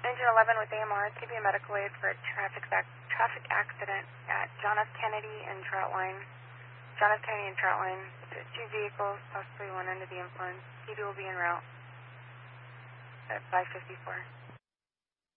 Engine 11 with AMR, it's going to be a medical aid for a traffic accident at John F. Kennedy and Troutline. John F. Kennedy and Troutline, two vehicles, possibly one under the influence. PD will be en route at 5:54.